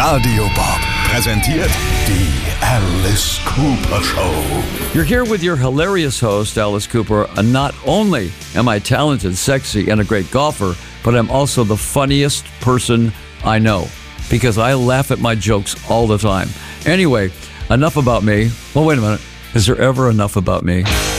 Radio Bob präsentiert die Alice Cooper Show. You're here with your hilarious host, Alice Cooper, and not only am I talented, sexy, and a great golfer, but I'm also the funniest person I know because I laugh at my jokes all the time. Anyway, enough about me. Well, wait a minute. Is there ever enough about me?